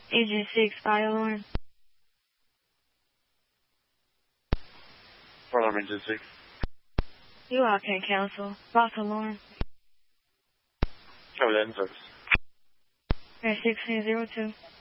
Agent 6, fire alarm. Fire alarm, Agent 6. You all can cancel. False alarm. Travel in service. At 1602.